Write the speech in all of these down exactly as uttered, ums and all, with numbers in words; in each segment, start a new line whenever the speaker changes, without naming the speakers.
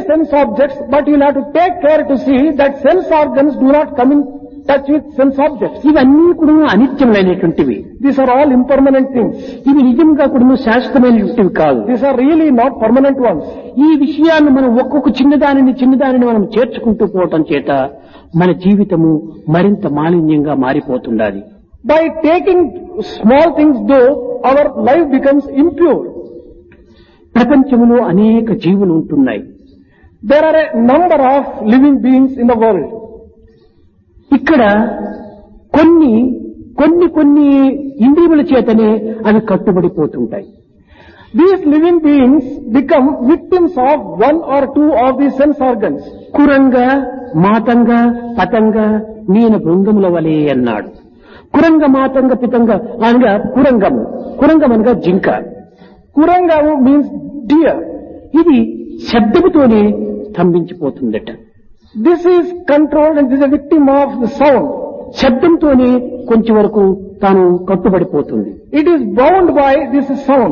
sense objects, but you'll have to take care to see that sense organs do not come in touch with sense objects.
ఇవన్నీ కూడా అనిత్యమైనటువంటివి.
These are all impermanent things.
ఇవి నిజంగా కూడా శాశ్వతమైనటువంటివి కాదు.
These are really not permanent ones.
ఈ విషయాన్ని మనం ఒక్కొక్క చిన్నదానిని చిన్నదానిని మనం చేర్చుకుంటూ పోవటం చేత మన జీవితము మరింత మాలిన్యంగా మారిపోతుండాలి.
By taking small things though, our life becomes impure.
ప్రపంచంలో అనేక జీవులు ఉంటున్నాయి.
There are a number of living beings in the world.
ఇక్కడ కొన్ని కొన్ని కొన్ని ఇంద్రియముల చేతనే అవి కట్టుబడిపోతుంటాయి.
These living beings become victims of one or two of these sense organs.
కురంగ మాతంగ పతంగ మీన బృంగముల వలె అన్నాడు. కురంగ మాతంగ పితంగ అనగా కురంగము, కురంగం అనగా జింక.
Kurangamu means deer.
ఇది శబ్దముతోనే స్తంభించిపోతుందట.
This is controlled and this is a victim of the sound.
శబ్దంతోనే కొంచెం వరకు తాను కట్టుబడిపోతుంది.
It is bound by this sound.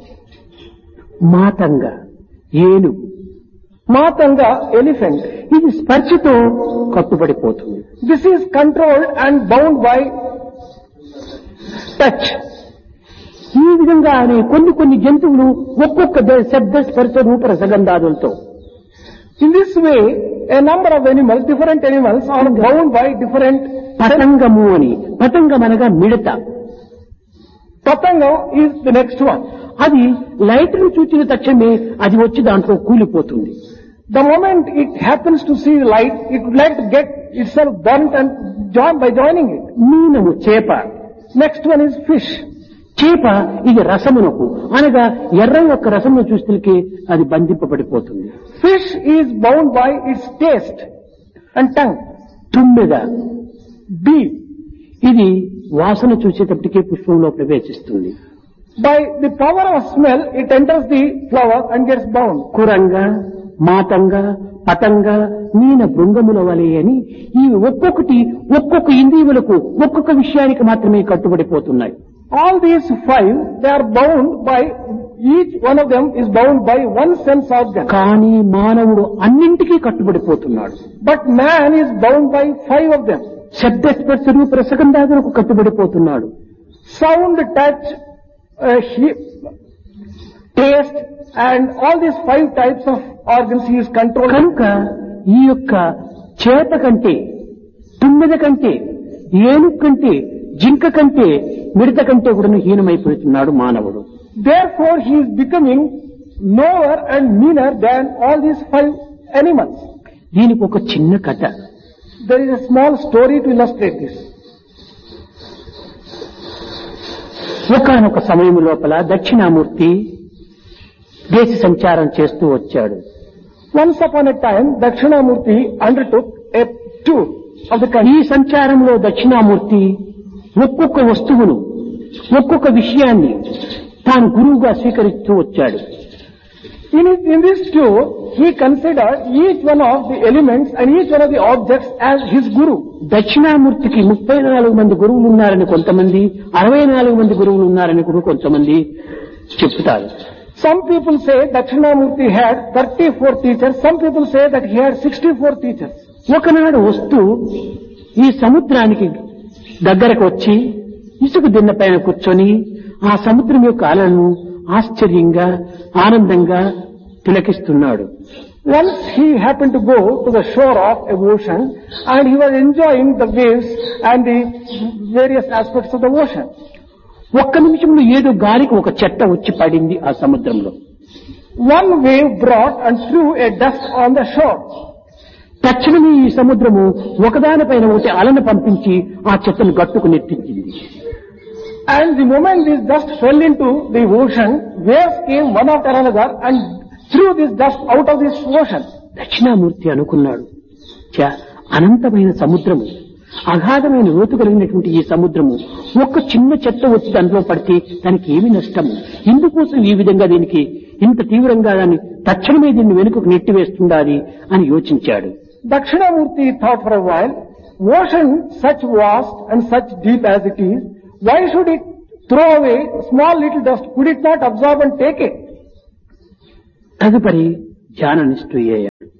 మాతంగ ఏనుగు,
Matanga, elephant.
ఇది స్పర్శతో కట్టుబడిపోతుంది.
This is controlled and bound by touch.
ఈ విధంగానే కొన్ని కొన్ని జంతువులు ఒక్కొక్క ద- శబ్ద స్పర్శ రూప రసగంధాదులతో
In this way, a number of animals, different animals are bound by different.
పతంగము అని, పతంగం అనగా మిడత.
Patanga is the next one.
అది లైట్ ను చూచిన తక్షణమే అది వచ్చి దాంట్లో కూలిపోతుంది.
The moment it happens to see light, it would like to get itself burnt and join by joining it.
మీనము చేప.
Next one is fish.
చేప ఇది రసమునకు అనగా ఎర్ర యొక్క రసమును చూస్తే అది బంధింపబడిపోతుంది.
Fish is bound by its taste and tongue.
తుమ్మెద
Bee,
ఇది వాసన చూసేటప్పటికే పుష్పంలో ప్రవేశిస్తుంది.
by the power of smell, it enters the flower and gets bound.
కురంగ మాతంగ పతంగ మీన బృంగముల వలె అని ఈ ఒక్కొక్కటి ఒక్కొక్క ఇంద్రియములకు ఒక్కొక్క విషయానికి మాత్రమే కట్టుబడిపోతున్నాయి.
All these five, they are bound by, each one of them is bound by one sense organ.
కానీ మానవుడు అన్నింటికీ కట్టుబడిపోతున్నాడు.
But man is bound by five of them.
శబ్ద స్పర్శ రూప రసగంధాదులకు కట్టుబడిపోతున్నాడు.
Sound, touch, uh, he- taste, and all these five types of organs he is controlling.
కనుక ఈ యొక్క చేప కంటే తుమ్మెద కంటే ఏనుగు కంటే జింక కంటే మిడత కంటే కూడా హీనమైపోతున్నాడు మానవుడు.
Therefore he is becoming lower and meaner than all these five animals.
దీనికి ఒక చిన్న కథ.
There is a small story to illustrate this.
ఒకానొక సమయం లోపల దక్షిణామూర్తి దేశ సంచారం చేస్తూ వచ్చాడు.
Once upon a time, Dakshinamurti undertook a tour of the country.
ఈ సంచారంలో దక్షిణామూర్తి ఒక్కొక్క వస్తువును ఒక్కొక్క విషయాన్ని తాను గురువుగా స్వీకరిస్తూ వచ్చాడు.
In, his, in this tour, he considered each one of the elements and each one of the objects as his guru.
దక్షిణామూర్తికి ముప్పై నాలుగు మంది గురువులు ఉన్నారని కొంతమంది, అరవై నాలుగు మంది గురువులు ఉన్నారని కూడా కొంతమంది చెప్తారు.
Some people say Dakshinamurti had thirty-four teachers. Some people say that he had sixty-four teachers.
ఒకనాడు వస్తూ ఈ సముద్రానికి దగ్గరకు వచ్చి ఇసుక దిన్న పైన కూర్చొని ఆ సముద్రం యొక్క అలలను ఆశ్చర్యంగా ఆనందంగా తిలకిస్తున్నాడు.
Once he happened to go to the shore of a ocean and he was enjoying the waves and the various aspects of the ocean.
ఒక్క నిమిషంలో ఏదో గాలికి ఒక చెట్ట వచ్చి పడింది ఆ సముద్రంలో.
One wave brought and threw a dust on the shore.
తక్షణమే ఈ సముద్రము ఒకదానిపైన ఒకటి అలను పంపించి ఆ చెట్టును గట్టుకు నెట్టించింది.
And the moment this dust fell into the ocean, waves came one after another and threw this dust out of this ocean.
Dakshinamurthy అనుకున్నాడు, చా అనంతమైన సముద్రము, అగాధమైన లోతు కలిగినటువంటి ఈ సముద్రము ఒక్క చిన్న చెత్త వచ్చి దాంట్లో పడితే దానికి ఏమి నష్టము, ఇందుకోసం ఈ విధంగా దీనికి ఇంత తీవ్రంగా దాన్ని తక్షణమే దీన్ని వెనుకకు నెట్టివేస్తుండాలి అని యోచించాడు.
Dakshinamurti thought for a while, ocean such vast and such deep as it is, why should it throw away small little dust? Could it not absorb and take it?
తదుపరి ధ్యాన నిష్ఠుయ్యాడు.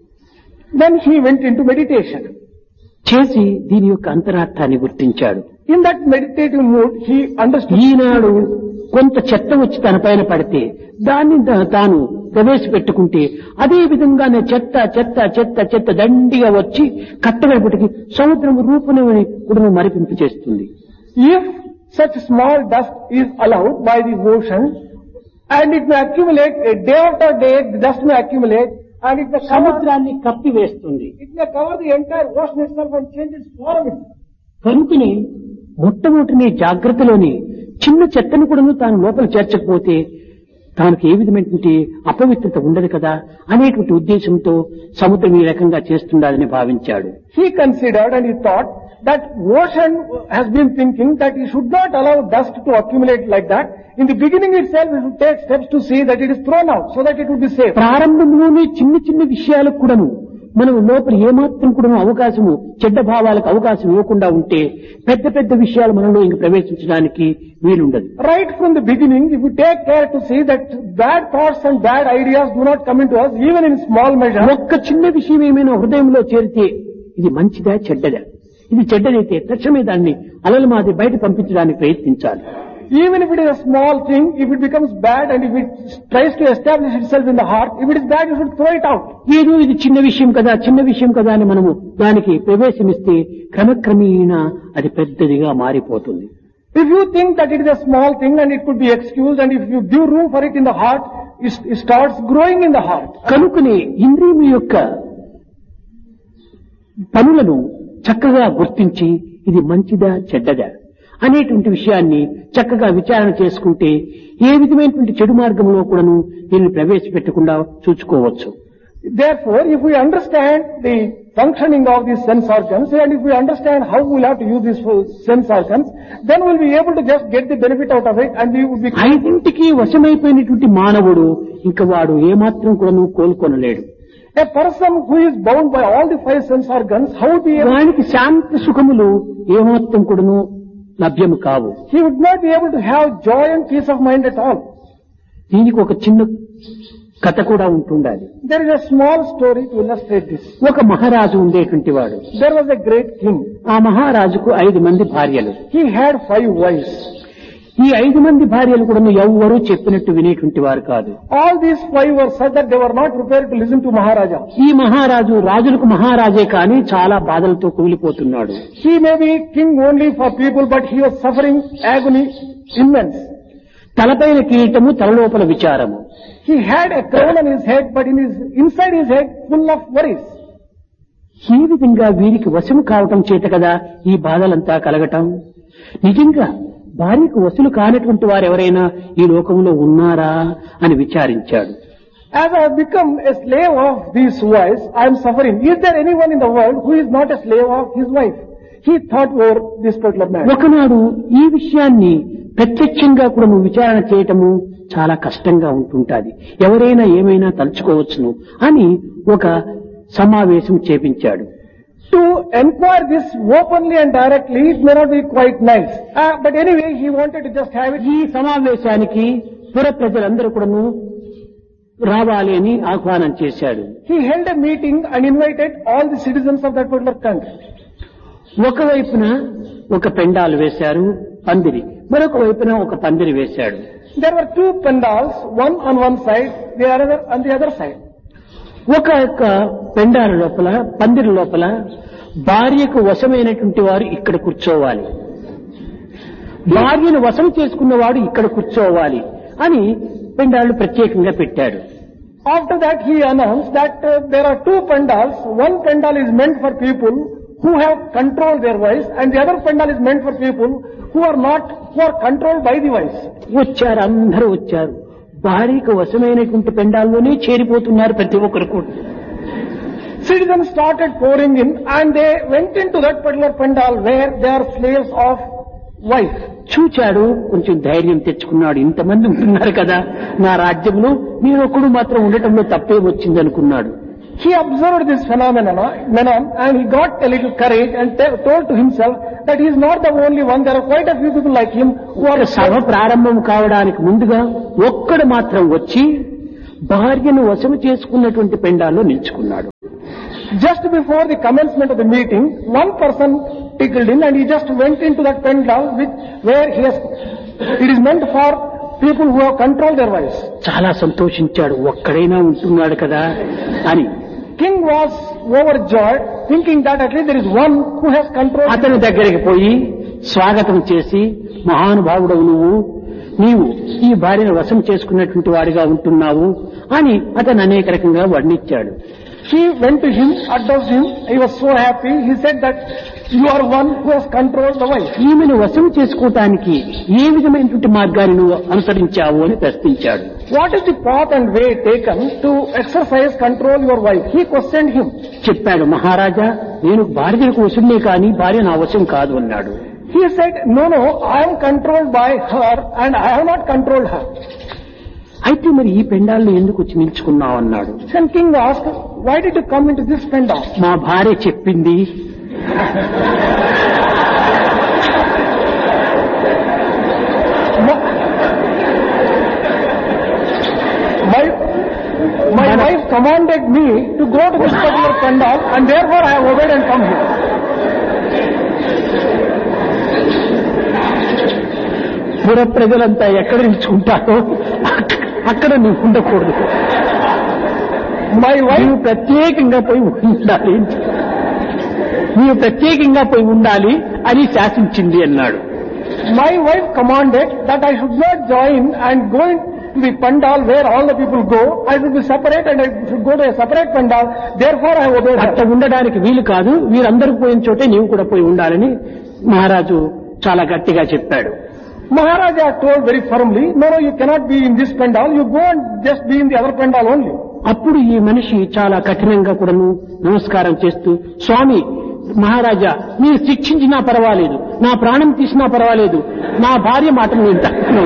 Then he went into meditation.
చేసి దీని యొక్క అంతరార్థాన్ని గుర్తించాడు.
In that meditative mood, he understood.
ఈనాడు కొంత చెత్త వచ్చి తన పైన పడితే దాన్ని తా- తాను ప్రవేశపెట్టుకుంటే అదే విధంగానే చెత్త చెత్త చెత్త చెత్త దండిగా వచ్చి కట్టగడపటికి సముద్రం రూపుని కూడా మరిపింపు చేస్తుంది.
If such small dust is allowed by the ocean, and it may accumulate, a day after day, the dust may accumulate, and it may cover,
సముద్రాన్ని కప్పివేస్తుంది.
it may cover the entire ocean itself and change its form.
కనుకని మొట్టమొదటిని జాగ్రత్తలోని చిన్న చెత్తను కూడా తాను లోపల చేర్చకపోతే తానికి ఏ విధమైనటువంటి అపవిత్రత ఉండదు కదా అనేటువంటి ఉద్దేశంతో సముద్రం ఈ రకంగా చేస్తుండాలని భావించాడు.
He considered and he thought that ocean has been thinking that he should not allow dust to accumulate like that. In the beginning itself, he should take steps to see that it is thrown out so that it would be safe.
ప్రారంభంలోనే చిన్న చిన్న విషయాలకు కూడాను మనం లోపల ఏమాత్రం కూడా అవకాశము చెడ్డ భావాలకు అవకాశం ఇవ్వకుండా ఉంటే పెద్ద పెద్ద విషయాలు మనలో ఇంక ప్రవేశించడానికి వీలుండదు.
Right from the beginning, if we take care to see that bad thoughts and bad ideas do not come into us, even in small measure.
ఒక్క చిన్న విషయం ఏమైనా హృదయంలో చేరితే ఇది మంచిదా చెడ్డదా, ఇది చెడ్డదైతే తక్షణమే దాన్ని అలల మాది బయట పంపించడానికి ప్రయత్నించాలి.
Even if it is a small thing, if it becomes bad and if it tries to establish itself in the heart, if it is bad, you should throw it out.
ఏదో ఇది చిన్న విషయం కదా చిన్న విషయం కదా అని మనము దానికి ప్రవేశమిస్తే క్రమక్రమేణా అది పెద్దదిగా మారిపోతుంది.
If you think that it is a small thing and it could be excused, and if you give room for it in the heart, it it starts growing in the heart.
కనుకనే ఇంద్రియముల యొక్క పనులను చక్కగా గుర్తించి ఇది మంచిదా చెడ్డదా అనేటువంటి విషయాన్ని చక్కగా విచారణ చేసుకుంటే ఏ విధమైనటువంటి చెడు మార్గంలో కూడాను దీన్ని ప్రవేశపెట్టకుండా చూసుకోవచ్చు.
Therefore, if we understand the functioning of these sense organs, and if we understand how we will have to use these sense organs, then we will be able to just get the benefit out of it, and we would be.
ఐదింటికి వశమైపోయినటువంటి మానవుడు ఇంకా వాడు ఏమాత్రం కూడాను కోలుకొనలేడు.
A person who is bound by all the five sense organs, how would be able,
వానికి శాంతి సుఖములు ఏమాత్రం కూడాను లభ్యము కావు.
he would not be able to have joy and peace of mind at all.
దీనికి ఒక చిన్న కథ కూడా ఉంటుండాలి.
There is a small story to illustrate this.
ఒక మహారాజు ఉండేటువంటి వాడు.
There was a great king.
ఆ మహారాజుకు ఐదు మంది భార్యలు.
He had five wives.
ఈ ఐదు మంది భార్యలు కూడా ఎవ్వరూ చెప్పినట్టు వినేటువంటి వారు కాదు.
All these five were such that they were not prepared to listen to Maharaja.
ఈ మహారాజు రాజులకు మహారాజే కానీ చాలా బాధలతో కూలిపోతున్నాడు.
He may be king only for people, but he was suffering agony immense.
తలపైన కిరీటము తలలోపల విచారము.
He had a crown on his head, but in his inside his head full of worries.
ఈ విధంగా వీరికి వశము కావటం చేత కదా ఈ బాధలంతా కలగటం. నిజంగా భార్యకు వశులు కానటువంటి వారు ఎవరైనా ఈ లోకంలో ఉన్నారా అని విచారించాడు.
As I have become a slave of these wives, I am suffering. Is there anyone in the world who is not a slave of his wife? He thought over this particular matter.
ఒకనాడు ఈ విషయాన్ని ప్రత్యక్షంగా కూడా నువ్వు విచారణ చేయటము చాలా కష్టంగా ఉంటుంటాది. ఎవరైనా ఏమైనా తలుచుకోవచ్చును అని ఒక సమావేశం చేపించాడు.
To enquire this openly and directly, it may not be quite nice. Uh, but anyway, he wanted to just have it.
ఈ సమావేశానికి పుర ప్రజలందరూ కూడాను రావాలి అని ఆహ్వానం చేశాడు.
He held a meeting and invited all the citizens of that particular country.
ఒకవైపున ఒక పెండాలు వేశారు పందిరి, మరొక వైపున ఒక పందిరి వేశాడు.
There were two pandals, one on one side, the other on the other side.
ఒక యొక్క పెండాల లోపల పందిరి లోపల భార్యకు వశమైనటువంటి వారు ఇక్కడ కూర్చోవాలి, భార్యను వశం చేసుకున్నవాడు ఇక్కడ కూర్చోవాలి అని పెండాలు ప్రత్యేకంగా పెట్టాడు.
After that he announced that uh, there are two pandals. One pandal is meant for people who have controlled their wives, and the other pandal is meant for people who are not, who are controlled by the wives.
వచ్చారు, అందరూ వచ్చారు. భార్యకు వశమైనటువంటి పెండాల్లోనే చేరిపోతున్నారు ప్రతి ఒక్కరు కూడా.
Citizens started pouring in, and they went into that particular pandal where they are slaves of wife.
చూచాడు, కొంచెం ధైర్యం తెచ్చుకున్నాడు. ఇంతమంది ఉంటున్నారు కదా నా రాజ్యంలో, నేను ఒక్కడు మాత్రం ఉండటంలో తప్పే వచ్చింది అనుకున్నాడు.
He observed this phenomenon and he got a little courage and t- told to himself that he is not the only one. There are quite a few people like him who are.
సభ ప్రారంభం కావడానికి ముందుగా ఒక్కడు మాత్రం వచ్చి భార్యను వశము చేసుకున్నటువంటి పెండాల్లో నిల్చుకున్నాడు.
Just before the commencement of the meeting, one person tickled in and he just went into that pendal which, where he has, it is meant for people who have controlled their voice.
చాలా సంతోషించాడు, ఒక్కడైనా ఉంటున్నాడు కదా అని.
King was overjoyed, thinking that at least there is one who has controlled.
అతని దగ్గరికి పోయి స్వాగతం చేసి, మహానుభావుడవు నువ్వు, నీవు ఈ భార్యను వశం చేసుకున్నటువంటి వాడిగా ఉంటున్నావు అని అతను అనేక రకంగా వర్ణించాడు.
He went to him, addressed him. He was so happy. He said that you are one who has controlled the wife.
ఈమెను వశం చేసుకోవటానికి ఏ విధమైనటువంటి మార్గాన్ని నువ్వు అనుసరించావు అని ప్రశ్నించాడు.
What is the path and way taken to exercise control your wife? He questioned him.
చెప్పాడు, మహారాజా నేను భార్యకు వశుడినే కానీ భార్య నా వశం కాదు అన్నాడు.
He said, no, no, I am controlled by her and I have not controlled her.
అయితే మరి ఈ పెండాలను ఎందుకు వచ్చి నిల్చుకున్నావు అన్నాడు.
Then king asked, why did you come into this pendal?
మా భార్య చెప్పింది.
My, my wife commanded me to go to this particular pendal and therefore I have obeyed and come here.
పుర ప్రజలంతా ఎక్కడ నిల్చుకుంటారో అక్కడ నువ్వు ఉండకూడదు.
My wife
నీవు ప్రత్యేకంగా పోయి ఉండాలి, నీవు ప్రత్యేకంగా పోయి ఉండాలి అని శాసించింది అన్నాడు.
My wife commanded that I should not join and go to the pandal where all the people go. I should be separate and I should go to a separate pandal. Therefore I obeyed her.
అట్లా ఉండడానికి వీలు కాదు, వీరందరూ పోయిన చోటే నీవు కూడా పోయి ఉండాలని మహారాజు చాలా గట్టిగా చెప్పాడు.
Maharaja told very firmly, no, no, you cannot be in this pandal. You go and just be in the other pandal only.
అప్పుడు ఈ మనిషి చాలా కఠినంగా కూడాను నమస్కారం చేస్తూ, స్వామి మహారాజా మీరు శిక్షించినా పర్వాలేదు, నా ప్రాణం తీసినా పర్వాలేదు, నా భార్య మాటను వింటాను.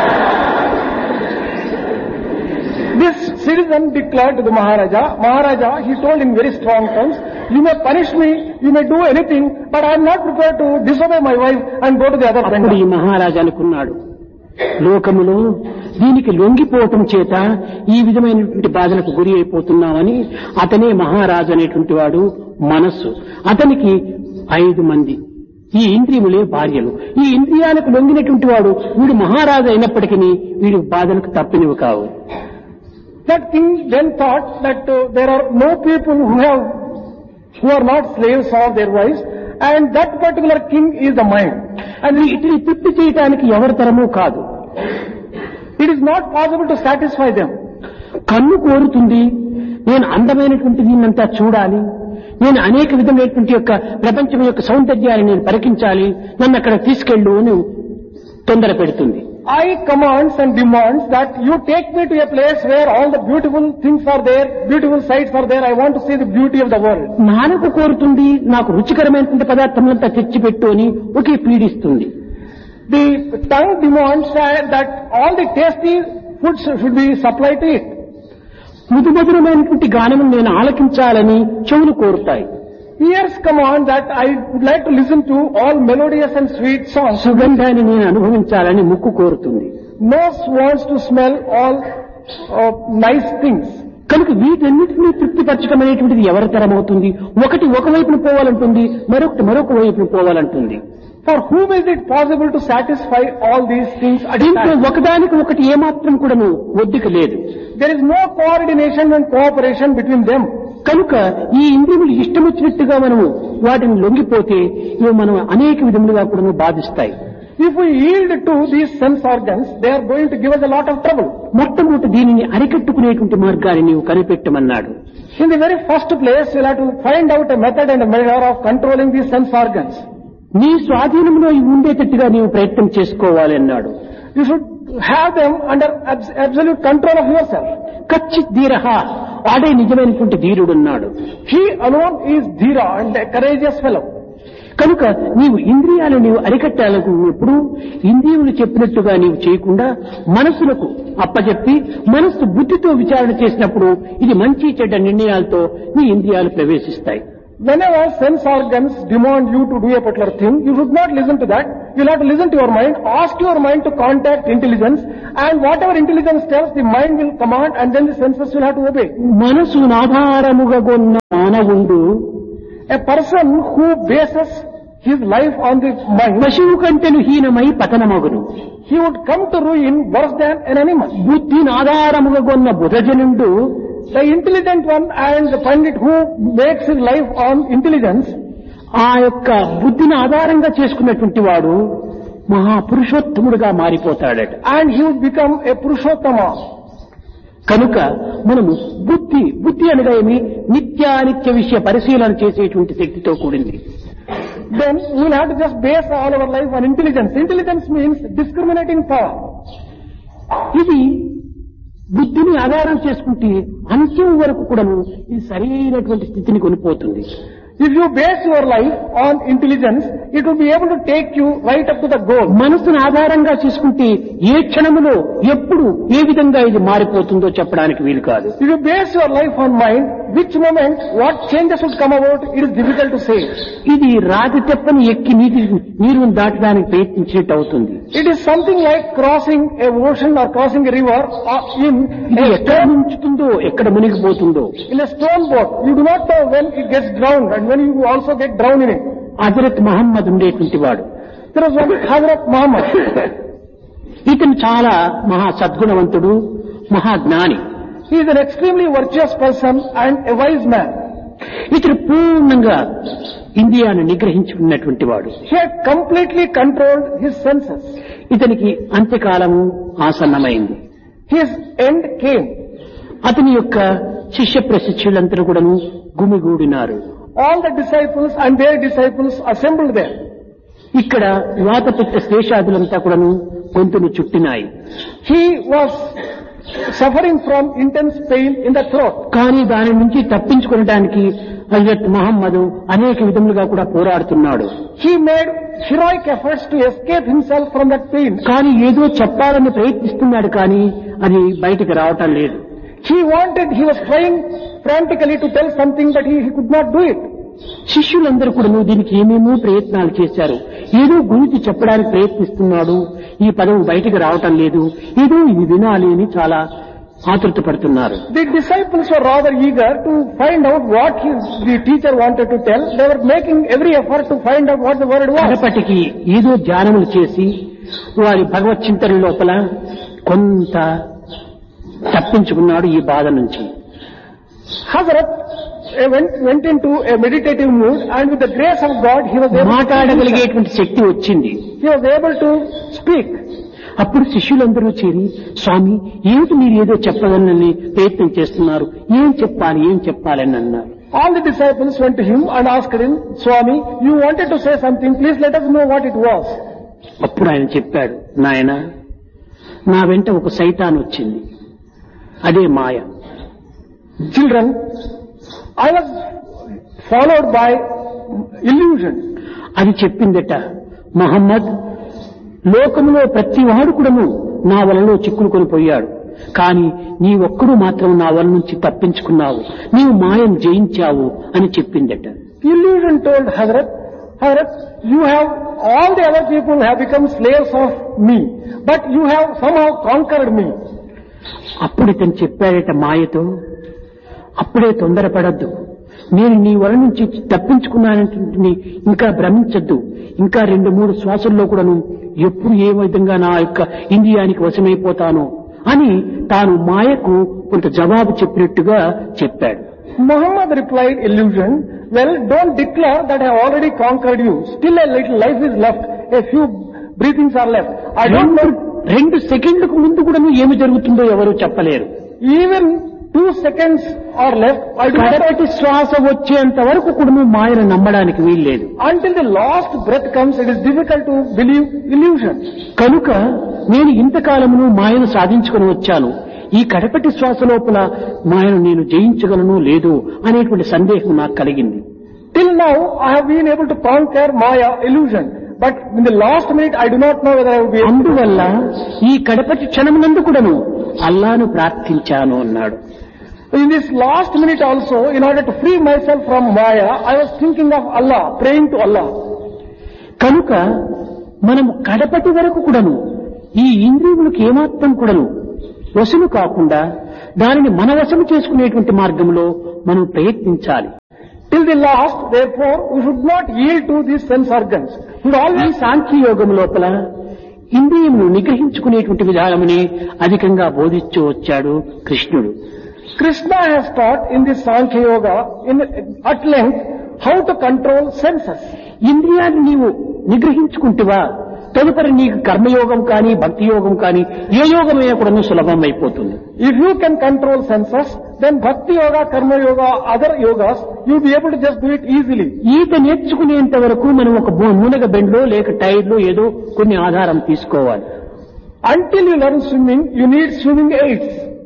This citizen declared to the Maharaja, Maharaja, he told in very strong terms, you may punish me, you may do anything, but I am not prepared to disobey my wife and go to the other
అప్పుడు ఈ
pandal.
మహారాజా అనుకున్నాడు, లోకములో దీనికి లొంగిపోవటం చేత ఈ విధమైనటువంటి బాధలకు గురి అయిపోతున్నామని. అతనే మహారాజు అనేటువంటి వాడు మనస్సు. అతనికి ఐదు మంది ఈ ఇంద్రియములే భార్యలు. ఈ ఇంద్రియాలకు లొంగినటువంటి వాడు వీడు మహారాజు అయినప్పటికీ వీడు బాధలకు తప్పినవి కావు.
That king then thought that uh, there are no people who have, who are not slaves of their wives, and that particular king is the mind.
అది ఇతని తృప్తి చేయటానికి ఎవరి తరమూ కాదు.
It is not possible to satisfy them.
కన్ను కోరుతుంది, నేను అందమైనటువంటి దీన్నంతా చూడాలి, నేను అనేక విధమైనటువంటి యొక్క ప్రపంచం యొక్క సౌందర్యాన్ని నేను పరికించాలి, నన్ను అక్కడ తీసుకెళ్ళు అని తొందర పెడుతుంది.
I commands and demands that you take me to a place where all the beautiful things are there, beautiful sights are there. I want to see the beauty of the world.
నాలుక కోరుతుంది, నాకు రుచికరమైనటువంటి పదార్థములంతా తెచ్చిపెట్టు అని ఒకే పీడిస్తుంది.
The tongue demands that all the tasty foods should be supplied to it.
మృదుమధురమైనటువంటి గానము నేను ఆలకించాలని చెవులు కోరుతాయి.
Ears command that I would like to listen to all melodious and sweet songs.
సుగంధాన్ని నేను అనుభవించాలని ముక్కు కోరుతుంది.
Nose wants to smell all uh, nice things.
కనుక వీటన్నిటినీ తృప్తిపరచడం అనేటువంటిది ఎవరి తరమవుతుంది? ఒకటి ఒకవైపున పోవాలంటుంది, మరొకటి మరొక వైపున పోవాలంటుంది.
For whom is it possible to satisfy all these things at a
దీంట్లో
time?
ఒకదానికి ఒకటి ఏమాత్రం కూడాను ఒద్దిక లేదు.
There is no coordination and cooperation between them.
కనుక ఈ ఇంద్రియములు ఇష్టం వచ్చినట్టుగా మనము వాటిని లొంగిపోతే ఇవి మనం అనేక విధములుగా కూడా బాధిస్తాయి.
If we yield to these sense organs, they are going to give us a lot of trouble.
మొట్టమొదటి దీనిని అరికట్టుకునేటువంటి మార్గాన్ని నీవు కనిపెట్టమన్నాడు.
In the very first place, we'll have to find out a method and a measure of controlling these sense organs.
నీ స్వాధీనంలో ఇవి ఉండేటట్టుగా నీవు ప్రయత్నం చేసుకోవాలి అన్నాడు.
You should have them under abs- absolute control of yourself.
కచ్చిత్ ధీరః, వాడే నిజమైనటువంటి ధీరుడు అన్నాడు.
He alone is Dhira and a courageous fellow.
కనుక నీవు ఇంద్రియాలు నీవు అరికట్టాలనుకున్నప్పుడు ఇంద్రియములు చెప్పినట్టుగా నీవు చేయకుండా మనసులకు అప్పచెప్పి మనస్సు బుద్ధితో విచారణ చేసినప్పుడు ఇది మంచి చెడ్డ నిర్ణయాలతో నీ ఇంద్రియాలు ప్రవేశిస్తాయి.
Whenever sense organs demand you to do a particular thing, you should not listen to that. You'll have to listen to your mind, ask your mind to contact intelligence, and whatever intelligence tells, the mind will command and then the senses will have to obey.
మనసు ఆధారముగా కొన్న మానవుండు
A person who bases his life on the mind,
పశువు కంటెను హీనమై పతనమగును.
he would come to ruin worse than an animal.
బుద్ధిని ఆధారముగా కొన్న బుధజనుండు
The intelligent one and the pandit who makes his life on intelligence,
ఆ యొక్క బుద్ధిని ఆధారంగా చేసుకున్నటువంటి వాడు మహాపురుషోత్తముడుగా మారిపోతాడట.
and he would become a Purushottama.
కనుక మనము బుద్ధి బుద్ధి అనగా ఏమి నిత్యానిత్య విషయ పరిశీలన చేసేటువంటి శక్తితో కూడింది.
Then we will have to just base all our life on intelligence. Intelligence means discriminating power.
ఇది బుద్ధిని ఆధారం చేసుకుంటే అంత్యం వరకు కూడాను ఇది సరైనటువంటి స్థితిని కొనిపోతుంది.
If you base your life on intelligence, it will be able to take you right up to the goal.
మనసును ఆధారంగా చేసుకుంటే ఏ క్షణములో ఎప్పుడు ఏ విధంగా ఇది మారిపోతుందో చెప్పడానికి వీలు కాదు.
If you base your life on mind, which moment, what changes would come about, it is difficult to say.
ఇది రాతి తెప్పని ఎక్కి నీటి నీరును దాటడానికి ప్రయత్నించినట్టు అవుతుంది.
It is something like crossing a ocean or crossing a river or in
ఇది
a
ఎక్కడ
stone,
ముంచుతుందో ఎక్కడ మునిగిపోతుందో.
in a stone boat. You do not know when it gets drowned and when you also get drowned in it.
Hazrat Mohammed ఉండేటువంటి వాడు.
There was one Hazrat Muhammad.
ఇతను చాలా మహా సద్గుణవంతుడు, మహాజ్ఞాని.
He is an extremely virtuous person and a wise man.
ఇతను పూర్ణంగా ఇంద్రియాన్ని నిగ్రహించుకున్నటువంటి వాడు.
He had completely controlled his senses.
ఇతనికి అంత్యకాలము ఆసన్నమైంది.
His end came.
అతని యొక్క శిష్య ప్రశిష్యులందరూ కూడాను గుమిగూడినారు.
All the disciples and their disciples assembled there.
ఇక్కడ వాతపిత్త శేషాదులంతా కూడాను గొంతును చుట్టినాయి.
He was suffering from intense pain in the throat.
కానీ దాని నుంచి తప్పించుకోవడానికి హజరత్ మహమ్మద్ అనేక విధములుగా కూడా పోరాడుతున్నాడు.
He made heroic efforts to escape himself from that pain.
కానీ ఏదో చెప్పాలని ప్రయత్నిస్తున్నాడు, కానీ అది బయటికి రావటం లేదు.
He wanted, he was trying frantically to tell something, but he, he could not do it.
శిష్యులందరూ కూడా దీనికి ఏమేమో ప్రయత్నాలు చేశారు. ఏదో గురించి చెప్పడానికి ప్రయత్నిస్తున్నాడు, ఈ పదం బయటికి రావటం లేదు, ఏదో ఇది వినాలి అని చాలా ఆతృత పడుతున్నారు.
The disciples were rather eager to find out what his, the teacher wanted to tell. They were making every effort to find out what the word was.
కడపటికి ఏదో ధ్యానములు చేసి వారి భగవత్ చింతన లోపల కొంత తప్పించుకున్నాడు ఈ బాధ నుంచి.
Hazrat uh, went, went into a meditative mood, and with the grace of God he was able to,
మాట్లాడగలిగేటువంటి శక్తి వచ్చింది.
he was able to speak.
అప్పుడు శిష్యులందరూ చేరి, స్వామి ఏమిటి మీరు ఏదో చెప్పగలని ప్రయత్నం చేస్తున్నారు, ఏం చెప్పాలి ఏం చెప్పాలని అన్నారు.
All the disciples went to him and asked him, Swami, you wanted to say something, please let us know what it was.
అప్పుడు ఆయన చెప్పాడు, నాయన నా వెంట ఒక సైతాన్ వచ్చింది, అదే మాయ.
Children, I was followed by illusion.
అది చెప్పిందట, మహమ్మద్ లోకములో ప్రతి వాడు కూడాను నా వలలో చిక్కులుకొని పోయాడు, కానీ నీ ఒక్కడు మాత్రం నా వల నుంచి తప్పించుకున్నావు, నీవు మాయను జయించావు అని చెప్పిందట.
Illusion told Hazrat, Hazrat, you have, all the other people have become slaves of me, but you have somehow conquered me.
అప్పుడు ఇతను చెప్పాడట మాయతో, అప్పుడే తొందరపడద్దు, నేను నీ వల నుంచి తప్పించుకున్నానంటే ఇంకా భ్రమించద్దు, ఇంకా రెండు మూడు శ్వాసల్లో కూడాను ఎప్పుడు ఏ విధంగా నా యొక్క ఇంద్రియానికి వశమైపోతానో అని తాను మాయకు కొంత జవాబు చెప్పినట్టుగా చెప్పాడు.
Muhammad replied illusion, well, don't declare that I have already conquered you. Still a little life is left, a few breathings are left. I don't know.
రెండు సెకండ్లకు ముందు కూడా ఏమి జరుగుతుందో ఎవరు చెప్పలేరు.
Even two seconds are left. I do not
కడపటి శ్వాస వచ్చేంత వరకు కూడా మాయను నమ్మడానికి వీల్లేదు.
Until the last breath comes, it is difficult to believe illusion.
కనుక నేను ఇంతకాలమును మాయను సాధించుకొని వచ్చాను, ఈ కడపటి శ్వాస లోపల మాయను నేను జయించగలను లేదు అనేటువంటి సందేహం నాకు కలిగింది.
Till now, I have been able to conquer Maya illusion. But in the last minute, I do not know whether I will be able to.
అందువల్ల ఈ కడపటి క్షణమునందు కూడాను అల్లాను ప్రార్థించాను అన్నాడు.
In this last minute also, in order to free myself from Maya, I was thinking of Allah, praying to Allah.
కనుక మనం కడపటి వరకు కూడాను ఈ ఇంద్రియములకు ఏమాత్రం కూడాను వశము కాకుండా దానిని మన వశము చేసుకునేటువంటి మార్గంలో మనం ప్రయత్నించాలి.
till the last. Therefore, we should not yield to these sense organs. We should
ఈ
always
సాంఖ్యయోగం లోపల ఇంద్రియమును నిగ్రహించుకునేటువంటి విధానమునే అధికంగా బోధిస్తూ వచ్చాడు కృష్ణుడు.
Krishna has taught in this Sankhya Yoga in, at length how to control senses.
ఇంద్రియాన్ని నీవు నిగ్రహించుకుంటువా తదుపరి నీకు కర్మయోగం కానీ భక్తి యోగం కానీ ఏ యోగమైనా కూడా సులభం అయిపోతుంది.
If you can control senses, then Bhakti Yoga, Karma Yoga, other yogas, you'll be able to just do it easily.
ఈత నేర్చుకునేంత వరకు మనం ఒక నూనెగ బెండ్లో లేక టైర్లో ఏదో కొన్ని ఆధారం తీసుకోవాలి.
Until you learn swimming, you need swimming aids.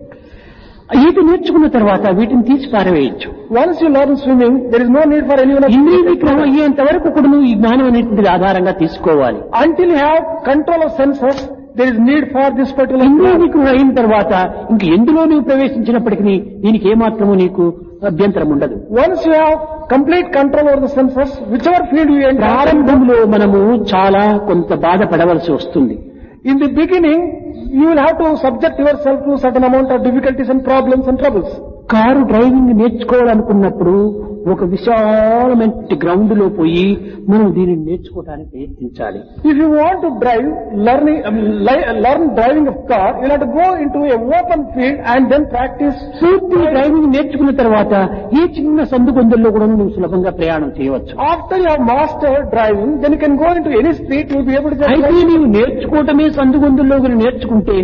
ఈత నేర్చుకున్న తర్వాత వీటిని తీసి పారవేయచ్చు.
Once you learn swimming, there is no need for anyone else.
ఇంద్రియ నిగ్రహం అయ్యేంత వరకు కూడా నువ్వు ఈ జ్ఞానం అనేటువంటిది ఆధారంగా తీసుకోవాలి.
Until you have control of senses, there is need for this particular.
ఇంద్రియ నిగ్రహం అయిన తర్వాత ఇంక ఎందులో నువ్వు ప్రవేశించినప్పటికీ దీనికి ఏమాత్రము నీకు అభ్యంతరం ఉండదు.
Once you have complete control over the senses, whichever field you enter.
ప్రారంభంలో మనము చాలా కొంత బాధపడవలసి వస్తుంది.
In the beginning, you will have to subject yourself to certain amount of difficulties and problems and troubles.
Car driving నేర్చుకోవాలనుకున్నప్పుడు ఒక విశాలమైన ground లో పోయి మనం దీనిని నేర్చుకోవడానికి ప్రయత్నించాలి.
If you want to drive, learning, um, li- learn driving of car, you have to go into a open field and then practice.
పూర్తి driving నేర్చుకున్న తర్వాత ఏ చిన్న సందుగొందుల్లో కూడా నువ్వు సులభంగా ప్రయాణం చేయవచ్చు.
After you have mastered driving, then you can go into any street, you will be able to just.
అయితే నీవు నేర్చుకోవటమే సందుగొందుల్లో కూడా నేర్చుకుంటే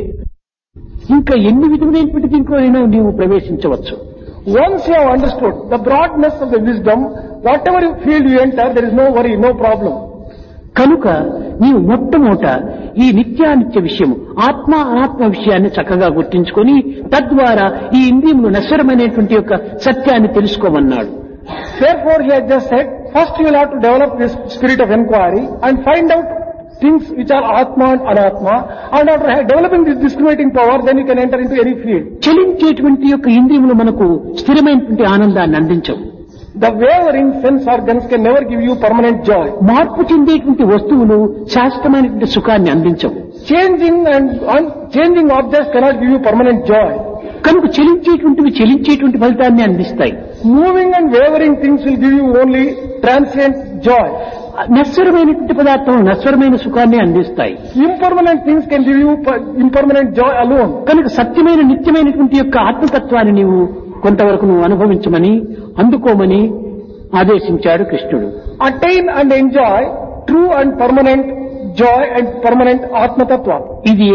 ఇంకా ఎన్ని విధమైనటువంటి దీంట్లోనైనా నీవు ప్రవేశించవచ్చు.
Once you have understood the broadness of the wisdom, whatever field you enter, there is no worry, no problem.
కనుక నీవు మొట్టమొదట ఈ నిత్యానిత్య విషయం ఆత్మ అనాత్మ విషయాన్ని చక్కగా గుర్తించుకొని తద్వారా ఈ ఇంద్రియములు నశ్వరమైనటువంటి యొక్క సత్యాన్ని తెలుసుకోమన్నాడు.
Therefore, he has just said, first you will have to develop this spirit of inquiry and find out things which are Atma and Anatma, and after developing this discriminating power, then you can enter into any field.
చలించేటువంటి యొక్క ఇంద్రియములు మనకు స్థిరమైనటువంటి ఆనందాన్ని అందించవు.
The wavering sense organs can never give you permanent joy.
మార్పు చెందేటువంటి వస్తువులు శాశ్వతమైనటువంటి సుఖాన్ని అందించవు.
Changing and un- changing objects cannot give you permanent joy.
కనుక చెలించేటువంటివి చెలించేటువంటి ఫలితాన్ని అందిస్తాయి.
Moving and wavering things will give you only transient joy.
నశ్వరమైనటువంటి పదార్థం నశ్వరమైన సుఖాన్ని అందిస్తాయి.
Impermanent things can give you per- impermanent joy alone.
కనుక సత్యమైన నిత్యమైనటువంటి యొక్క ఆత్మతత్వాన్ని నీవు కొంతవరకు నువ్వు అనుభవించమని అందుకోమని ఆదేశించాడు కృష్ణుడు.
Attain and enjoy true and permanent joy and permanent Atma Tattva.
ఇది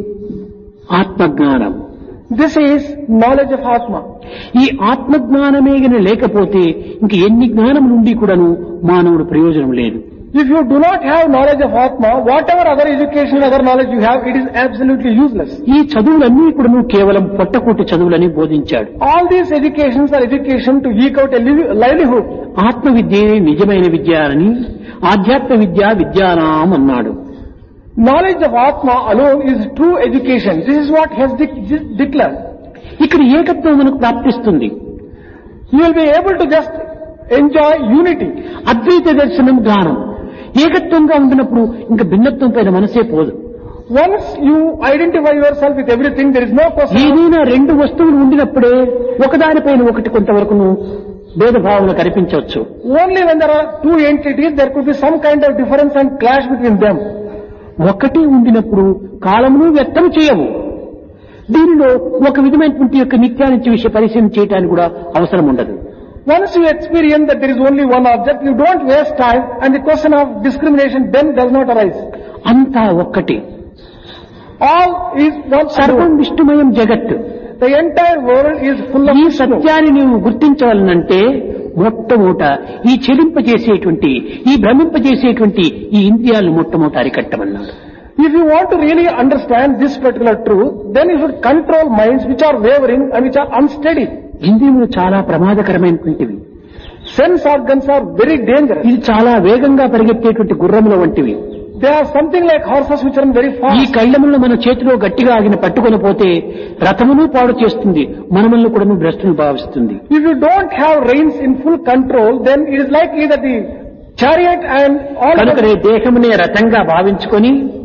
ఆత్మజ్ఞానం.
This is knowledge of Atma.
ఈ ఆత్మజ్ఞానమే గన లేకపోతే ఇంక ఎన్ని జ్ఞానం నుండి కూడాను మానవుడు ప్రయోజనం లేదు.
If you do not have knowledge of Atma, whatever other education, other knowledge you have, it is absolutely useless.
ఈ చదువులన్నీ కూడాను కేవలం పొట్టకూటి చదువులని బోధించాడు.
All these educations are education to eke out a liv- livelihood.
ఆత్మ విద్యే నిజమైన విద్య అని ఆధ్యాత్మ విద్య విద్యానాం అన్నాడు.
Knowledge of Atma alone is true education. This is what has de- de- declared.
ఇక్కడ ఏకత్వం మనకు ప్రాప్తిస్తుంది.
You will be able to just enjoy unity.
అద్వైత దర్శనం జ్ఞానం ఏకత్వంగా ఉండినప్పుడు ఇంకా భిన్నత్వం పైన మనసే పోదు.
Once you identify yourself with everything, there is no question.
ఏదైనా రెండు వస్తువులు ఉండినప్పుడే ఒకదానిపైన ఒకటి కొంతవరకు భేదభావన కనిపించవచ్చు.
Only when there are two entities, there could be some kind of difference and clash between them.
ఒకటి ఉండినప్పుడు కాలమును వ్యక్తం చేయవు. దీనిలో ఒక విధమైనటువంటి యొక్క నిత్యానిత్య విషయ పరిశీలన చేయడానికి కూడా అవసరం ఉండదు.
Once you experience that there is only one object, you don't waste time, and the question of discrimination then does not arise.
అంతా ఒక్కటి.
All is one
సర్వం
alone.
విష్ణుమయం జగత్.
The entire world is full of
ఈ
Vishnu.
సత్యాన్ని నీవు గుర్తించవాలనంటే మొట్టమొదట ఈ చెలింపజేసేటువంటి ఈ భ్రమింపజేసేటువంటి ఈ ఇంద్రియాలను మొట్టమొదట అరికట్టమన్నాడు.
If you want to really understand this particular truth, then you should control minds which are wavering and which are unsteady.
ఇంద్రియములు చాలా ప్రమాదకరమైనటువంటివి.
Sense organs are very dangerous.
ఇది చాలా వేగంగా పరిగెత్తేటువంటి గుర్రముల వంటివి.
They are something like horses which run very
ఈ
fast.
కళ్ళములను మన చేతిలో గట్టిగా ఆగిన పట్టుకొని పోతే రథమును పాడు చేస్తుంది, మనములను కూడా భ్రష్టును భావిస్తుంది.
If you don't have reins in full control, then it is likely that the chariot and all
కనుక
the,
దేహమునే రథంగా భావించుకొని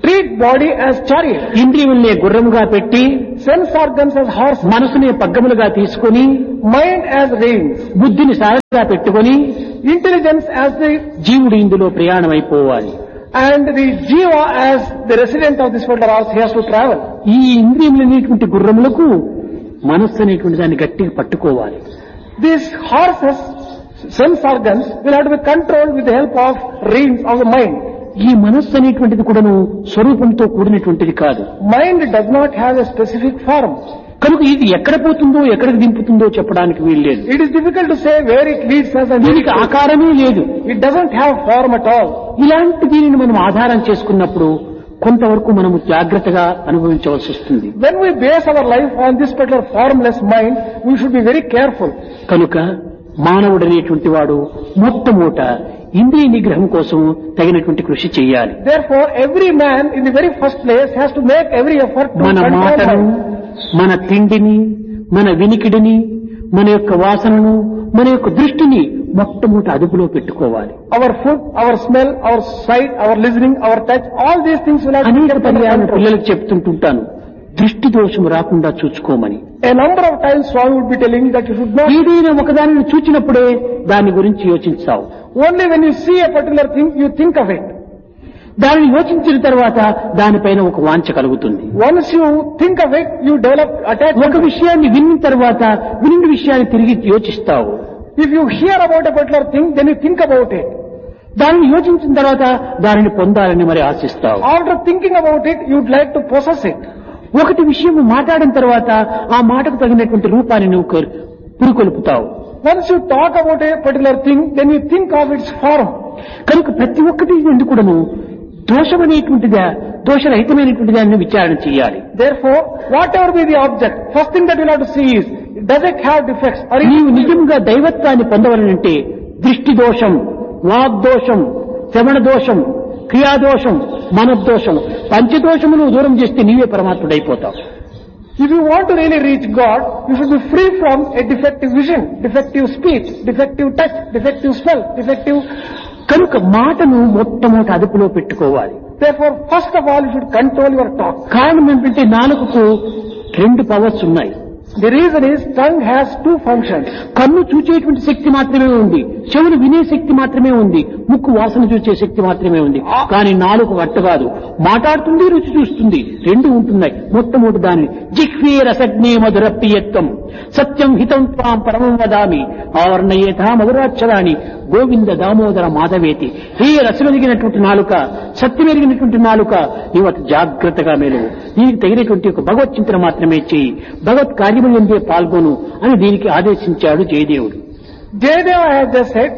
treat body as chariot,
ఇంద్రియముల్నే గుర్రముగా పెట్టి
sense organs as horses,
మనసునే పగ్గములుగా తీసుకొని
mind as reins,
బుద్ధిని సారథిగా పెట్టుకొని
intelligence as the
జీవుడు ఇందులో ప్రయాణమైపోవాలి.
and the jiva as the resident of this world earth. He has to travel.
ఈ ఇంద్రియములు అనేటువంటి గుర్రములకు మనస్సు అనేటువంటి దాన్ని గట్టిగా పట్టుకోవాలి.
These horses, sense organs, will have to be controlled with the help of reins of the mind.
ఈ మనస్సు అనేటువంటిది కూడాను స్వరూపంతో కూడినటువంటిది కాదు.
Mind does not have a specific form.
కనుక ఇది ఎక్కడ పోతుందో ఎక్కడికి దింపుతుందో చెప్పడానికి వీలు లేదు.
It is difficult to say where it leads us and
దీనికి ఆకారమే లేదు.
it doesn't have form at all.
ఇలాంటి దీనిని మనం ఆధారం చేసుకున్నప్పుడు కొంతవరకు మనము జాగ్రత్తగా అనుభవించవలసి వస్తుంది.
When we base our life on this particular formless mind, we should be very careful.
కనుక మానవుడు అనేటువంటి వాడు మొట్టమొదట ఇంద్రియ నిగ్రహం కోసం తగినటువంటి కృషి చేయాలి.
Therefore, every man in the very first place has to make every effort to
మన
control
మాటను,
mind.
మన తిండిని, మన వినికిడిని, మన యొక్క వాసనను, మన యొక్క దృష్టిని మొట్టమొదట అదుపులో పెట్టుకోవాలి.
Our food, our smell, our sight, our listening, our touch, all these things will have to be
అనేక
kept under
పర్యాలను
control.
పిల్లలకు చెప్తుంటుంటాను, దృష్టి దోషం రాకుండా చూసుకోమని.
A number of times Swami would be telling that you should not,
ఏదైనా ఒకదానిని చూచినప్పుడే దాని గురించి యోచించావు.
only when you see a particular thing, you think of it.
దానిని యోచించిన తర్వాత దానిపైన ఒక వాంఛ కలుగుతుంది.
Once you think of it, you develop attachment.
ఒక విషయాన్ని విన్న తర్వాత విన్న విషయాన్ని తిరిగి యోచిస్తావు.
If you hear about a particular thing, then you think about it.
దానిని యోచించిన తర్వాత దానిని పొందాలని మరి ఆశిస్తావు.
After thinking about it, you'd like to possess it.
ఒకటి విషయం మాట్లాడిన తర్వాత ఆ మాటకు తగినటువంటి రూపాన్ని నువ్వు కోరు- పురికొల్పుతావు.
Once you talk about a particular thing, then you think of its form.
కనుక ప్రతి ఒక్కటి ఎందుకు కూడాను దోషమనేటువంటిదా దోషరహితమైనటువంటిదా అని విచారణ చేయాలి.
Therefore, whatever be the object, first thing that you'll have to see is, does it have defects? Or
నీవు
is it
నిజంగా దైవత్వాన్ని పొందవలనంటే దృష్టి దోషం, వాగ్దోషం, శ్రవణ దోషం, క్రియాదోషం, మనోదోషం, పంచదోషమును దూరం చేస్తే నీవే పరమాత్ముడైపోతావు.
If you want to really reach God, you should be free from a defective vision, defective speech, defective touch, defective smell, defective.
కనుక మాటను మొట్టమొదట అదుపులో పెట్టుకోవాలి.
Therefore, first of all, you should control your talk.
కారణం ఏంటంటే నాలుకకు రెండు powers ఉన్నాయి.
The reason is, tongue has two functions.
కన్ను చూచేటువంటి శక్తి మాత్రమే ఉంది, చెవులు వినే శక్తి మాత్రమే ఉంది, ముక్కు వాసన చూసే శక్తి మాత్రమే ఉంది. కానీ నాలుగు అట్టు కాదు, మాట్లాడుతుంది, రుచి చూస్తుంది, రెండు ఉంటున్నాయి. మొట్టమొదటి దాన్ని జిహ్వే రసజ్ఞే మధురప్రియత్వం సత్యం హితం త్వాం పరమం వదామి ఆవర్ణయేథా మధురాక్షరాన్ని గోవింద దామోదర మాధవేతి. హే రసమెరిగినటువంటి నాలుక, సత్యమెరిగినటువంటి నాలుక, నీవు అతి జాగ్రత్తగా మేలువు. దీనికి తగినటువంటి ఒక భగవత్ చింతన మాత్రమే చేయి, భగవత్ కార్యము ఎందే పాల్గొను అని దీనికి ఆదేశించాడు జయదేవుడు.
Jayadeva has just said,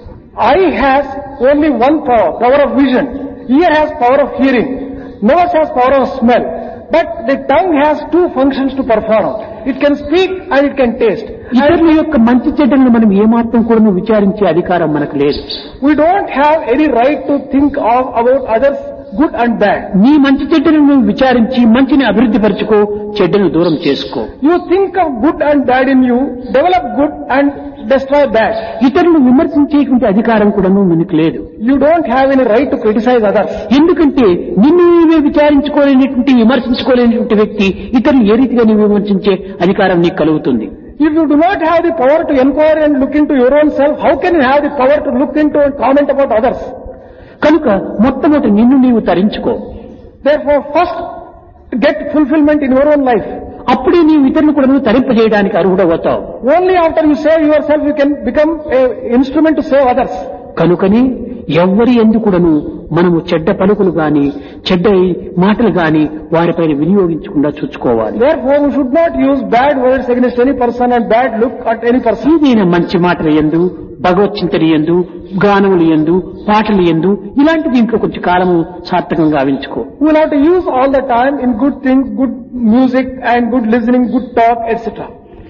eye has only one power, power of vision. Ear has power of hearing. Nose has power of smell. But the tongue has two functions to perform. It can speak and it can taste.
ఇతరుల యొక్క మంచి చెడ్డలను మనం ఏమాత్రం కూడా విచారించే అధికారం మనకు లేదు.
We don't have any right to think of about others good and bad.
నీ మంచి చెడ్డలను నువ్వు విచారించి మంచిని అభివృద్ధి పరచుకో, చెడ్డను దూరం చేసుకో.
You think of good and bad in you, develop good and destroy bad.
ఇతరులను విమర్శించేటువంటి అధికారం కూడా మనకు లేదు.
You don't have any right to criticize others.
ఎందుకంటే నిన్ను నీవే విచారించుకోలేనటువంటి విమర్శించుకోలేనటువంటి వ్యక్తి ఇతరులు ఏ రీతిగా నీవు విమర్శించే అధికారం నీకు కలుగుతుంది.
If you do not have the power to inquire and look into your own self, how can you have the power to look into and comment about others?
కనుక మొట్టమొదటి నిన్ను నీవు తరించుకో.
Therefore, first get fulfillment in your own life.
అప్పుడే నీవు ఇతరులు కూడా నువ్వు తరింపజేయడానికి అర్హుడవుతావు.
Only after you save yourself, you can become an instrument to save others.
కనుకని ఎవ్వరి ఎందుకుడను మనము చెడ్డ పలుకులు గాని చెడ్డ మాటలు గాని వారిపైన వినియోగించకుండా చూసుకోవాలి.
Therefore, we should not use bad words against any person and bad look at any person.
ఏదైనా మంచి మాటలు యందు, భగవత్ చింతన యందు, గానములు యందు, పాటలు యందు ఇలాంటి దీంట్లో కొంచెం కాలము సార్థకంగా గావించుకో.
We will have to use all the time in good things, good music and good listening, good talk, et cetera.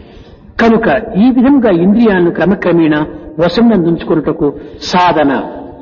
కనుక ఈ విధంగా ఇంద్రియాలను క్రమక్రమేణా వశంనందుంచుకున్నటకు సాధన.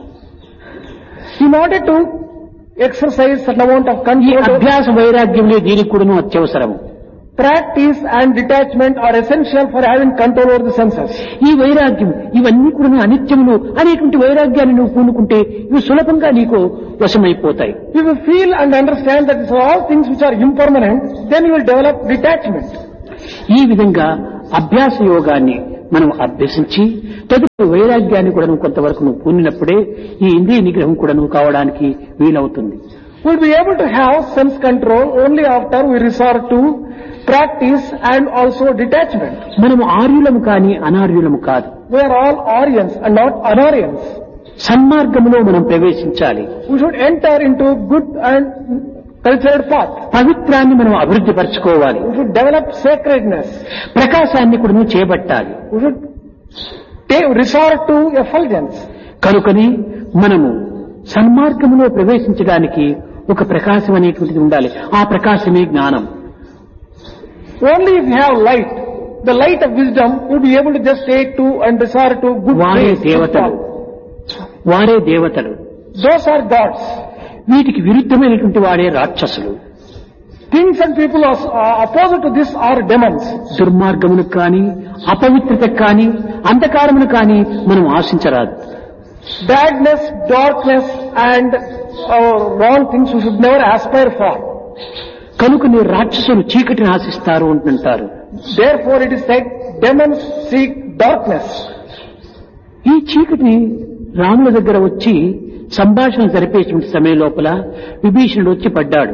In order to exercise certain amount of
ఈ
control,
అభ్యాస వైరాగ్యములే దీనికి కూడాను అత్యవసరము.
Practice and detachment are essential for having control over the senses.
ఈ వైరాగ్యం ఇవన్నీ కూడా అనిత్యములు అనేటువంటి వైరాగ్యాన్ని నువ్వు పూనుకుంటే ఇవి సులభంగా నీకు వశమైపోతాయి.
If you feel and understand that these are all things which are impermanent, then you will develop detachment.
ఈ విధంగా అభ్యాస యోగాన్ని మనం అభ్యసించి తదుపరి వైరాగ్యాన్ని కూడా నువ్వు కొంతవరకు నువ్వు పూనినప్పుడే ఈ ఇంద్రియ నిగ్రహం కూడా నువ్వు కావడానికి వీలవుతుంది.
We will be able to have sense control only after we resort to practice and also detachment.
మనము ఆర్యులము కాని అనార్యులము కాదు.
We are all Aryans and not Anaryans.
సన్మార్గంలో మనం ప్రవేశించాలి.
We should enter into good and cultured path.
పవిత్రాన్ని మనం అభివృద్ధి పరచుకోవాలి.
We should develop sacredness.
ప్రకాశాన్ని కూడా నువ్వు చేపట్టాలి.
We should take, resort to effulgence.
కనుకని మనము సన్మార్గంలో ప్రవేశించడానికి ఒక ప్రకాశం అనేటువంటిది ఉండాలి. ఆ ప్రకాశమే జ్ఞానం.
Only if you have light, the light of wisdom, you will be able to just take to and resort to good
వారే
ways.
దేవతలు వారే దేవతలు
Those are gods.
వీటికి విరుద్ధమైనటువంటి వాడే రాక్షసులు.
Things and people are are opposite to this are demons.
దుర్మార్గములకు కానీ అపవిత్రతకు కానీ అంధకారమును కానీ మనం ఆశించరాదు.
Badness, darkness and uh, wrong things we should never aspire for.
కనుక నీ రాక్షసులు చీకటిని ఆశిస్తారు అంటుంటారు.
Therefore it is said, demons seek darkness.
ఈ చీకటిని రాముల దగ్గర వచ్చి సంభాషణ జరిపేటువంటి సమయం లోపల విభీషణుడు వచ్చి పడ్డాడు.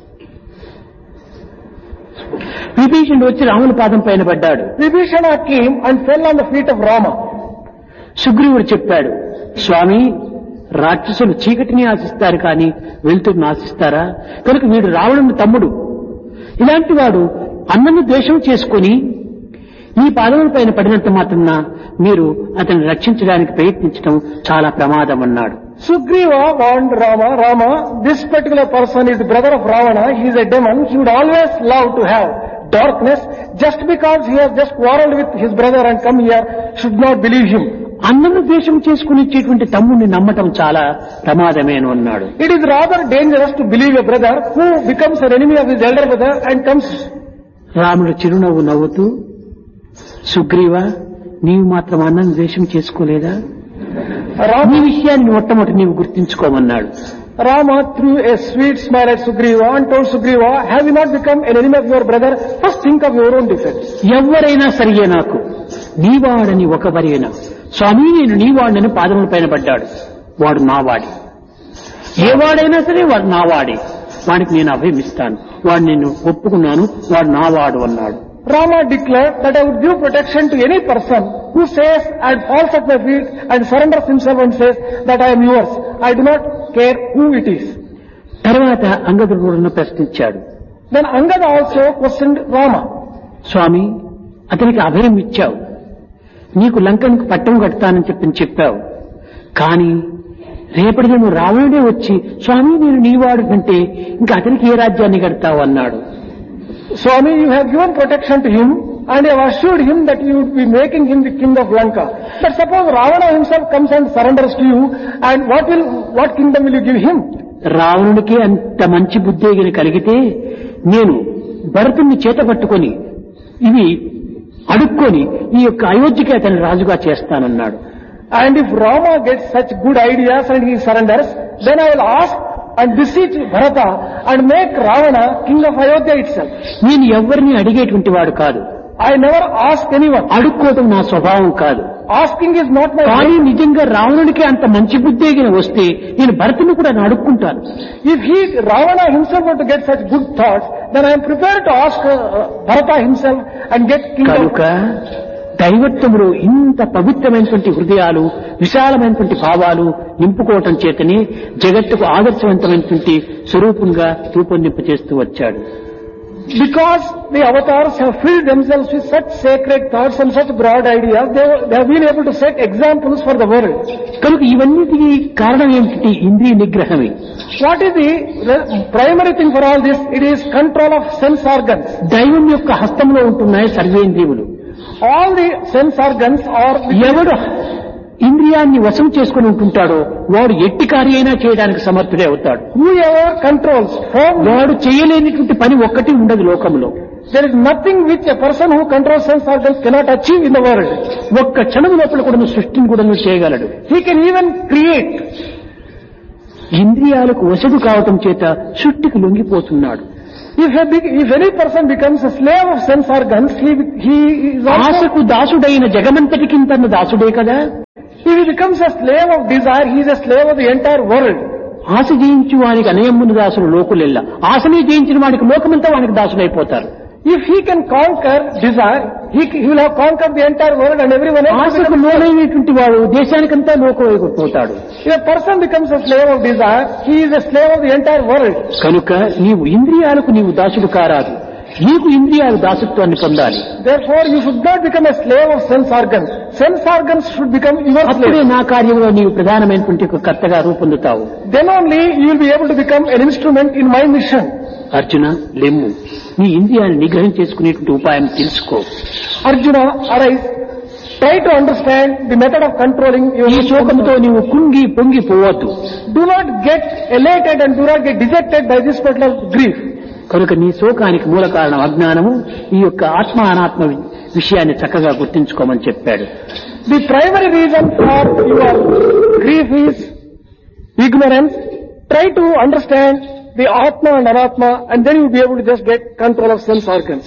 విభీషణుడు వచ్చి రాముల పాదం పైన పడ్డాడు.
Vibhishana came and fell on the feet of Rama.
సుగ్రీవుడు చెప్పాడు, స్వామి, రాక్షసులు చీకటిని ఆశిస్తారు కానీ వెలుతురుని ఆశిస్తారా? కనుక వీడు రావణుని తమ్ముడు. ఇలాంటి వాడు అన్నను ద్వేషం చేసుకుని ఈ పాదముల పైన పడినంత మాత్రాన మీరు అతన్ని రక్షించడానికి ప్రయత్నించడం చాలా ప్రమాదం అన్నాడు.
Sugriva warned Rama, Rama, this particular person is the brother of Ravana, he is a demon, he would always love to have darkness. Just because he has just quarreled with his brother and come here, should not believe him.
అన్నను ద్వేషం చేసుకుని ఇచ్చేటువంటి తమ్ముడిని నమ్మటం చాలా ప్రమాదమేను అన్నాడు.
It is rather dangerous to believe a brother who becomes an enemy of his elder brother and comes.
రాముడు చిరునవ్వు నవ్వుతూ, సుగ్రీవ, నీవు మాత్రం అన్నను ద్వేషం చేసుకోలేదా? ఈ
Rama,
విషయాన్ని మొట్టమొదటి నీవు గుర్తించుకోమన్నాడు.
Rama threw a sweet smile at Sugriva and told Sugriva, have you not become an enemy of your brother? First think of your own defects.
ఎవరైనా సరియే నాకు నీవాడని ఒకవరైనా, స్వామి నేను నీవాడని పాదముల పైన పడ్డాడు. వాడు నావాడి. ఏ వాడైనా సరే వాడు నావాడే. వాడికి నేను అభయమిస్తాను. వాడు నేను ఒప్పుకున్నాను, వాడు నావాడు అన్నాడు.
Rama declared that I would give protection to any person who says and falls at my feet and surrenders himself and says that I am yours. I do not care who it is.
తర్వాత అంగదుడు కూడా ప్రశ్నించాడు.
Then Angada also questioned Rama.
స్వామి, అతనికి అభయం ఇచ్చావు, నీకు లంకనికి పట్టం కడతానని చెప్పి చెప్పావు. కానీ రేపటి నువ్వు రావణుడే వచ్చి స్వామి నేను నీవాడు అంటే ఇంకా అతనికి ఏ రాజ్యాన్ని కడతావు అన్నాడు.
Swami, you have given protection to him and you have assured him that you would be making him the king of Lanka. But suppose Ravana himself comes and surrenders to you, and what will, what kingdom will you give him?
రావణుడికి అంత మంచి బుద్ధి కలిగితే నేను భరతుణ్ణి చేత పట్టుకొని ఇవి అడుక్కొని ఈ యొక్క అయోధ్యకి అతని రాజుగా చేస్తానన్నాడు.
And if Rama gets such good ideas and he surrenders, then I will ask and beseech Bharata and make Ravana king of Ayodhya itself.
నేను ఎవరిని అడిగేటువంటి వాడు కాదు.
I never ask anyone.
అడుక్కోవడం నా స్వభావం కాదు.
Asking is not my
కానీ
way.
నిజంగా రావణుడికి అంత మంచి బుద్ధి వస్తే నేను భరతుని కూడా అడుక్కుంటాను.
If he, Ravana himself were to get such good thoughts, then I am prepared to ask uh, Bharata himself and get king
కనుక
of...
దైవత్వములో ఇంత పవిత్రమైనటువంటి హృదయాలు, విశాలమైనటువంటి భావాలు నింపుకోవటం చేతనే జగత్తుకు ఆదర్శవంతమైనటువంటి స్వరూపంగా రూపొందింప చేస్తూ వచ్చాడు.
Because the avatars have filled themselves with such sacred thoughts and such broad ideas, they, they have been able to set examples for the world.
కనుక ఇవన్నిటికీ కారణం ఏమిటి? ఇంద్రియ నిగ్రహమే.
What is the primary thing for all this? It is control of sense organs.
దైవం యొక్క హస్తంలో ఉంటున్నాయి సర్వేంద్రియములు.
All the sense organs are...
ఎవడు ఇంద్రియ ఇంద్రియాన్ని వశం చేసుకుని ఉంటుంటాడో వాడు ఎట్టి కార్యైనా చేయడానికి సమర్థుడే అవుతాడు.
Whoever controls firmly,
వాడు చేయలేనిటువంటి పని ఒక్కటి ఉండదు లోకంలో.
there is nothing which a person who controls sense organs cannot achieve in the world.
ఒక్క క్షణం లోపల కూడా సృష్టిని కూడా చేయగలడు.
He can even create.
ఇంద్రియాలకు వశడు కావటం చేత సృష్టికి లొంగిపోతున్నాడు.
If, a big, if any person becomes a slave of sense organs, he, he is also,
ఆశకు దాసుడైన జగమంతటికి తన దాసుడే కదా.
if he becomes a slave of desire, he is a slave of the entire world.
ఆశ జయించు వానికి అనయమ్ముని దాసుడు లోకులెల్ల, ఆశనే జయించిన వానికి లోకమంతా వానికి దాసుడైపోతారు.
If he can conquer desire, he, he will have conquered the entire world and everyone else.
ఆశకు లోనైనటువంటి వాడు దేశానికంతా లోకమైపోతాడు.
If a person becomes a slave of desire, he is a slave of the entire world.
కనుక నీవు ఇంద్రియాలకు నీవు దాసుడు కారాదు, నీకు ఇంద్రియాలు దాసత్వాన్ని పొందాలి.
Therefore, you should not become a slave of sense organs. Sense organs should become your
అప్పుడే
slave.
నా కార్యంలో నీవు ప్రధానమైనటువంటి ఒక కర్తగా రూపొందుతావు.
Then only you will be able to become an instrument in my mission.
Arjuna లెమ్ము, నీ ఇంద్రియాన్ని నిగ్రహం చేసుకునేటువంటి ఉపాయం తెలుసుకో.
Arjuna, arise. Try to understand the method of controlling your
ఈ శోకంతో నీవు కుంగి పొంగి పోవద్దు.
Do not get elated and do not get dejected by this particular grief.
కనుక నీ శోకానికి మూల కారణం అజ్ఞానము. ఈ యొక్క ఆత్మ అనాత్మ విషయాన్ని చక్కగా గుర్తించుకోమని చెప్పాడు.
The primary reason for your grief is ignorance. Try to understand the Atma and Anatma, and then you will be able to just get control of sense organs.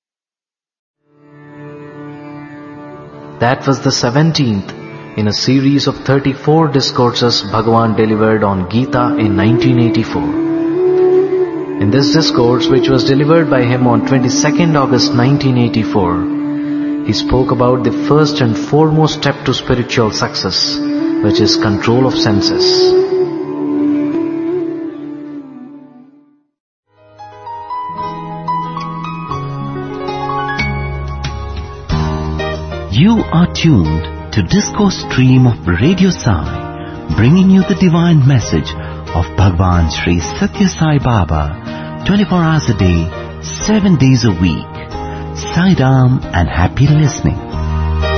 That was the seventeenth in a series of thirty-four discourses Bhagavan delivered on Gita in nineteen eighty-four. In this discourse, which was delivered by him on twenty-second August nineteen eighty-four, he spoke about the first and foremost step to spiritual success, which is control of senses.
You are tuned to Discourse Stream of Radio Sai, bringing you the divine message of Bhagwan Sri Satya Sai Baba, twenty-four hours a day, seven days a week. Sai Ram and happy listening.